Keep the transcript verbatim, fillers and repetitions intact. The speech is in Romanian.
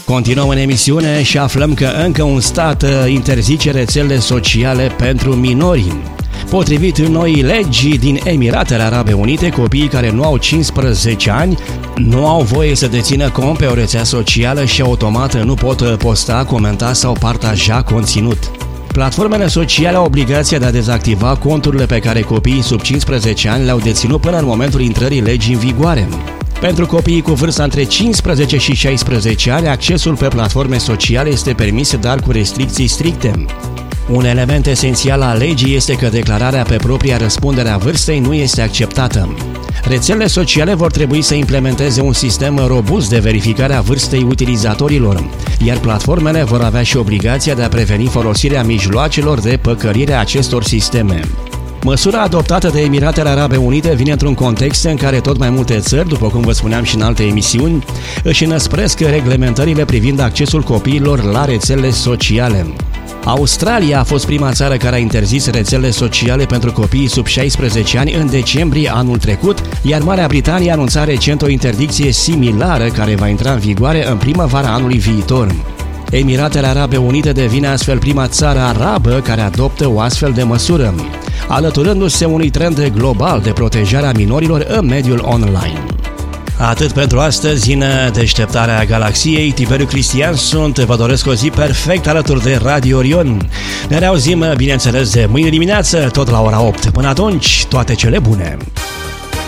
Continuăm în emisiune și aflăm că încă un stat interzice rețelele sociale pentru minori. Potrivit noii legi din Emiratele Arabe Unite, copiii care nu au cincisprezece ani nu au voie să dețină cont pe o rețea socială și automat nu pot posta, comenta sau partaja conținut. Platformele sociale au obligația de a dezactiva conturile pe care copiii sub cincisprezece ani le-au deținut până în momentul intrării legii în vigoare. Pentru copiii cu vârsta între cincisprezece și șaisprezece ani, accesul pe platforme sociale este permis, dar cu restricții stricte. Un element esențial al legii este că declararea pe propria răspundere a vârstei nu este acceptată. Rețelele sociale vor trebui să implementeze un sistem robust de verificare a vârstei utilizatorilor, iar platformele vor avea și obligația de a preveni folosirea mijloacelor de păcălire a acestor sisteme. Măsura adoptată de Emiratele Arabe Unite vine într-un context în care tot mai multe țări, după cum vă spuneam și în alte emisiuni, își înăspresc reglementările privind accesul copiilor la rețelele sociale. Australia a fost prima țară care a interzis rețelele sociale pentru copiii sub șaisprezece ani în decembrie anul trecut, iar Marea Britanie a anunțat recent o interdicție similară care va intra în vigoare în primăvara anului viitor. Emiratele Arabe Unite devine astfel prima țară arabă care adoptă o astfel de măsură, alăturându-se unui trend global de protejare a minorilor în mediul online. Atât pentru astăzi în Deșteptarea Galaxiei. Tiberiu Cristian sunt, vă doresc o zi perfect alături de Radio Orion. Ne reauzim, bineînțeles, de mâine dimineață, tot la ora opt. Până atunci, toate cele bune!